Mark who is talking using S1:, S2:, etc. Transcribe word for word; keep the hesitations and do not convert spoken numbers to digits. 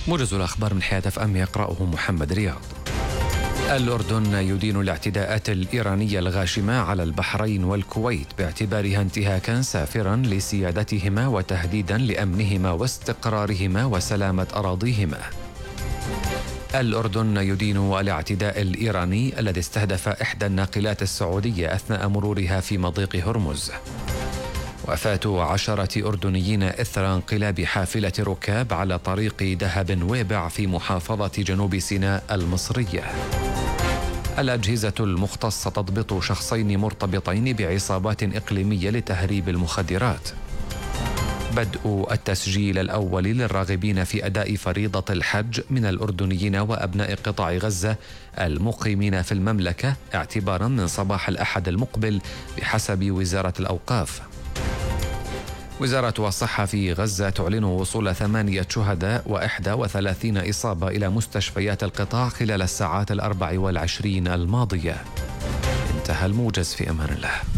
S1: موجز الأخبار من حياة اف ام يقرأه محمد رياض. الأردن يدين الاعتداءات الإيرانية الغاشمة على البحرين والكويت باعتبارها انتهاكا سافرا لسيادتهما وتهديدا لأمنهما واستقرارهما وسلامة أراضيهما. الأردن يدين الاعتداء الإيراني الذي استهدف إحدى الناقلات السعودية أثناء مرورها في مضيق هرمز. وفاة عشرة أردنيين إثر انقلاب حافلة ركاب على طريق دهب ويبع في محافظة جنوب سيناء المصرية. الأجهزة المختصة تضبط شخصين مرتبطين بعصابات إقليمية لتهريب المخدرات. بدء التسجيل الأول للراغبين في أداء فريضة الحج من الأردنيين وأبناء قطاع غزة المقيمين في المملكة اعتبارا من صباح الأحد المقبل بحسب وزارة الأوقاف. وزارة الصحة في غزة تعلن وصول ثمانية شهداء وإحدى وثلاثين إصابة إلى مستشفيات القطاع خلال الساعات الأربع والعشرين الماضية. انتهى الموجز، في أمان الله.